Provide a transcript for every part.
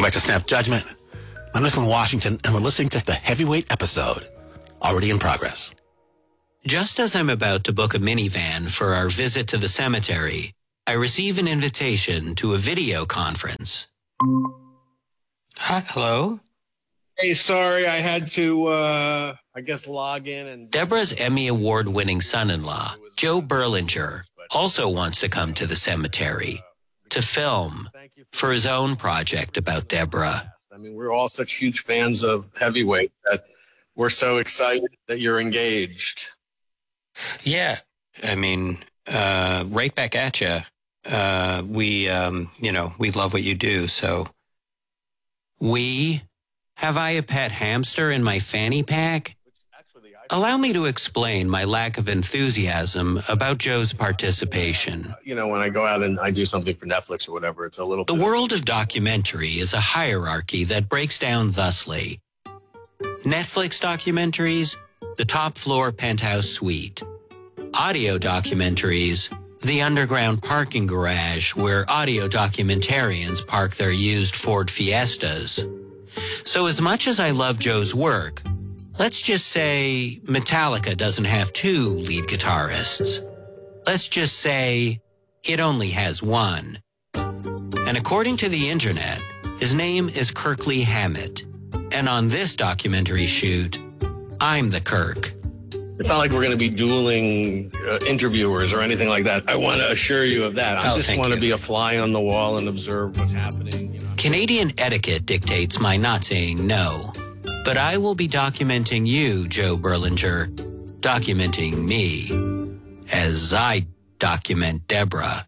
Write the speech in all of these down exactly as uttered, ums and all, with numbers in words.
Welcome back to Snap Judgment. I'm from Washington, and we're listening to the Heavyweight episode, already in progress. Just as I'm about to book a minivan for our visit to the cemetery, I receive an invitation to a video conference. Hi, hello? Hey, sorry, I had to, uh, I guess, log in and... Deborah's Emmy Award-winning son-in-law, Joe Berlinger, also wants to come to the cemetery to film for his own project about Deborah. I mean, we're all such huge fans of Heavyweight that we're so excited that you're engaged. Yeah, I mean, uh, right back at you. Uh, we, um, you know, we love what you do, so... We... Have I a pet hamster in my fanny pack? Allow me to explain my lack of enthusiasm about Joe's participation. You know, when I go out and I do something for Netflix or whatever, it's a little... The world of documentary is a hierarchy that breaks down thusly. Netflix documentaries, the top floor penthouse suite. Audio documentaries, the underground parking garage where audio documentarians park their used Ford Fiestas. So as much as I love Joe's work, let's just say Metallica doesn't have two lead guitarists. Let's just say it only has one. And according to the internet, his name is Kirkley Hammett. And on this documentary shoot, I'm the Kirk. It's not like we're going to be dueling uh, interviewers or anything like that. I want to assure you of that. I oh, just want to be a fly on the wall and observe what's happening. You know? Canadian etiquette dictates my not saying no. But I will be documenting you, Joe Berlinger, documenting me as I document Deborah.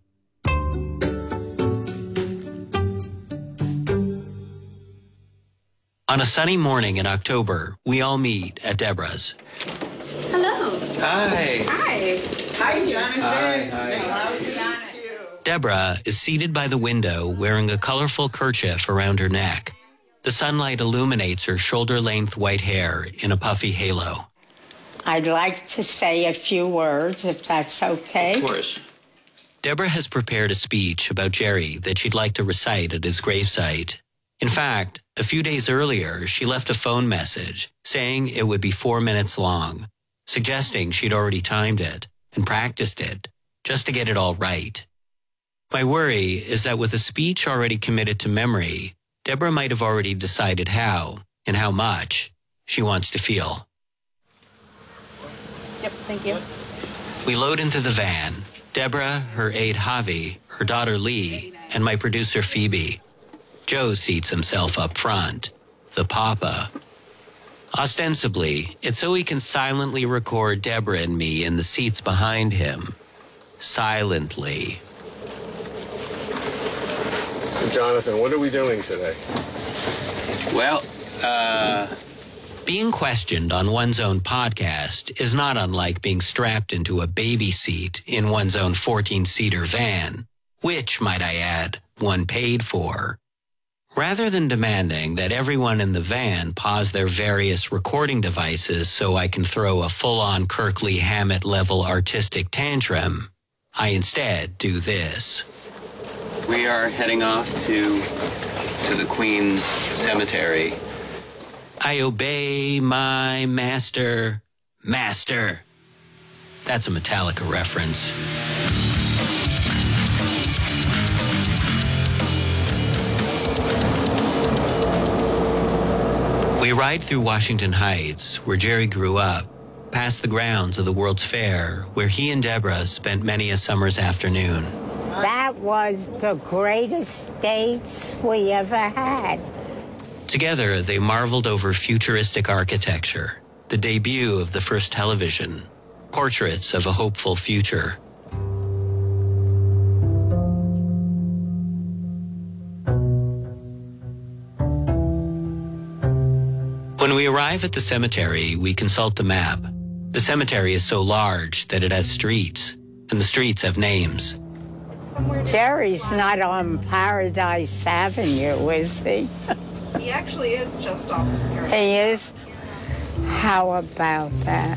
On a sunny morning in October, we all meet at Deborah's. Hello. Hi. Hi. Hi, Jonathan. Hi, hi. Nice to meet you. Deborah is seated by the window wearing a colorful kerchief around her neck. The sunlight illuminates her shoulder-length white hair in a puffy halo. I'd like to say a few words, if that's okay. Of course. Deborah has prepared a speech about Jerry that she'd like to recite at his gravesite. In fact, a few days earlier, she left a phone message saying it would be four minutes long, suggesting she'd already timed it and practiced it just to get it all right. My worry is that with a speech already committed to memory, Deborah might have already decided how and how much she wants to feel. Yep, thank you. We load into the van. Deborah, her aide Javi, her daughter Lee, and my producer Phoebe. Joe seats himself up front, the papa. Ostensibly, it's so he can silently record Deborah and me in the seats behind him. Silently. Jonathan, what are we doing today? Well, uh... being questioned on one's own podcast is not unlike being strapped into a baby seat in one's own fourteen-seater van, which, might I add, one paid for. Rather than demanding that everyone in the van pause their various recording devices so I can throw a full-on Kirkley Hammett-level artistic tantrum, I instead do this. We are heading off to, to the Queen's Cemetery. I obey my master, master. That's a Metallica reference. We ride through Washington Heights, where Jerry grew up, past the grounds of the World's Fair, where he and Deborah spent many a summer's afternoon. That was the greatest dates we ever had. Together, they marveled over futuristic architecture, the debut of the first television, portraits of a hopeful future. When we arrive at the cemetery, we consult the map. The cemetery is so large that it has streets, and the streets have names. Jerry's not on Paradise Avenue, is he? He actually is just off of here. He is? How about that?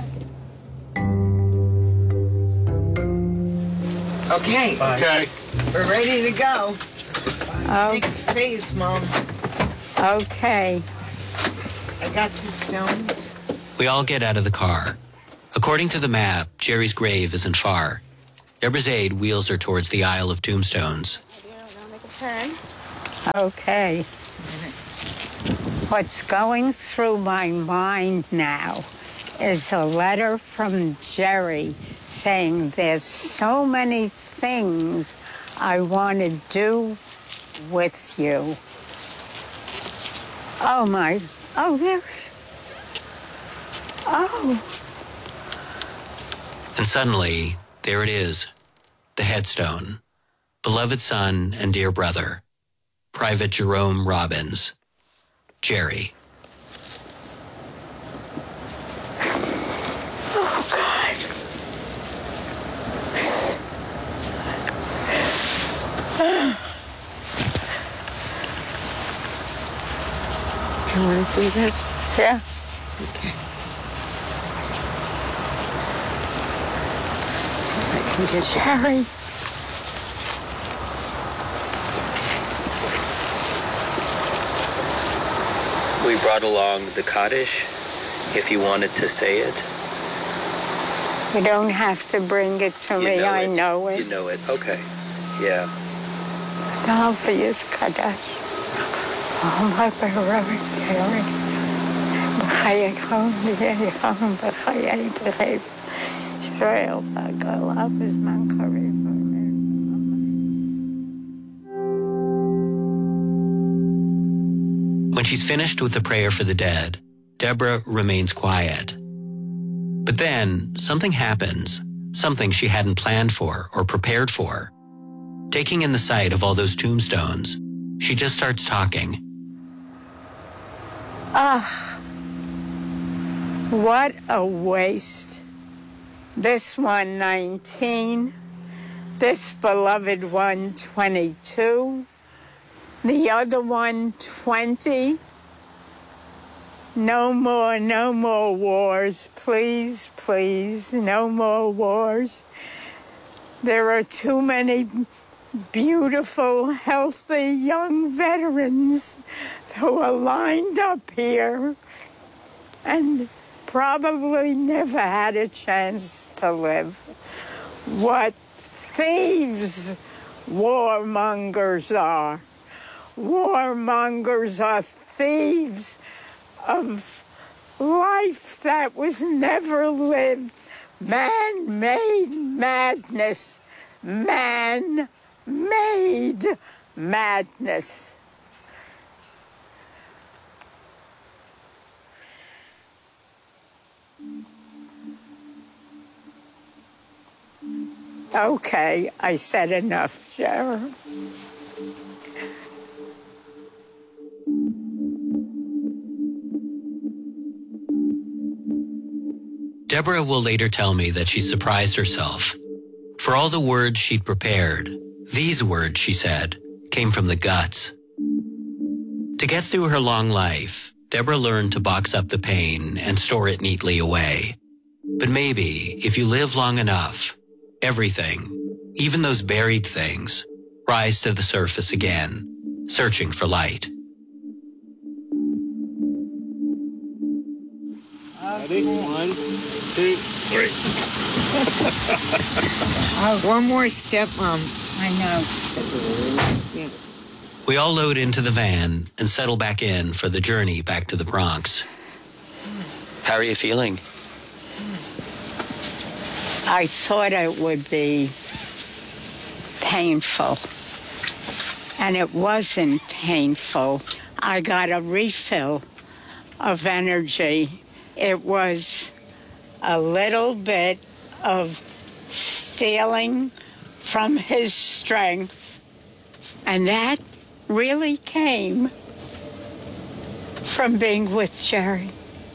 Okay. Okay. We're ready to go. Oh, Thanks, face, Mom. Okay. I got the stones. We all get out of the car. According to the map, Jerry's grave isn't far. Deborah's aide wheels her towards the aisle of tombstones. Okay. What's going through my mind now is a letter from Jerry saying there's so many things I want to do with you. Oh my, oh there, oh. And suddenly, there it is, the headstone. Beloved son and dear brother, Private Jerome Robbins, Jerry. Oh, God. Do you want to do this? Yeah. Okay. I can get Jerry. We brought along the Kaddish, if you wanted to say it. You don't have to bring it to You me, know I it. know it. You know it, okay. Yeah. The obvious Kaddish. Oh, my beloved Jerry. בחייכם ויהיכם בחיי תחב. שואל בגלה בזמן קריב. When she's finished with the prayer for the dead, Deborah remains quiet. But then something happens, something she hadn't planned for or prepared for. Taking in the sight of all those tombstones, she just starts talking. Ah, what a waste. This one, nineteen. This beloved one, twenty-two. The other one, twenty. No more, no more wars. Please, please, no more wars. There are too many beautiful, healthy young veterans who are lined up here and probably never had a chance to live. What thieves warmongers are. Warmongers are thieves of life that was never lived. Man-made madness. Man-made madness. Okay, I said enough, Sharon. Deborah will later tell me that she surprised herself. For all the words she'd prepared, these words, she said, came from the guts. To get through her long life, Deborah learned to box up the pain and store it neatly away. But maybe, if you live long enough, everything, even those buried things, rise to the surface again, searching for light. Ready? One, two, three. Oh, one more step, Mom. I know. Yeah. We all load into the van and settle back in for the journey back to the Bronx. How are you feeling? I thought it would be painful, and it wasn't painful. I got a refill of energy. It was a little bit of stealing from his strength, and that really came from being with Jerry.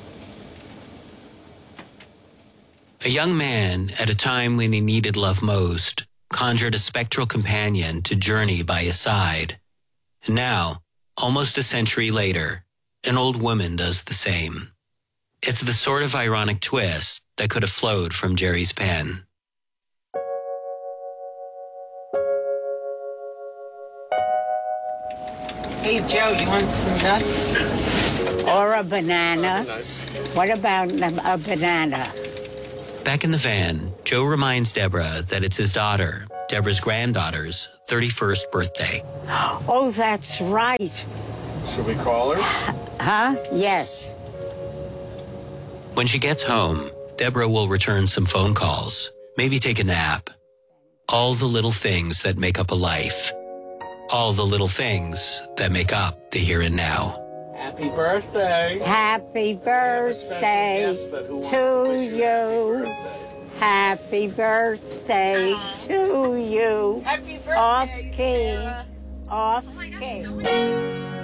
A young man, at a time when he needed love most, conjured a spectral companion to journey by his side. And now, almost a century later, an old woman does the same. It's the sort of ironic twist that could have flowed from Jerry's pen. Hey, Joe, you want some nuts? Or a banana. Nice. What about a banana? Back in the van, Joe reminds Deborah that it's his daughter, Deborah's granddaughter's, thirty-first birthday. Oh, that's right. Should we call her? Huh? Yes. When she gets home, Deborah will return some phone calls, maybe take a nap. All the little things that make up a life. All the little things that make up the here and now. Happy birthday. Happy birthday to you. Happy birthday to you. Happy birthday, Off key. Sarah. Off key.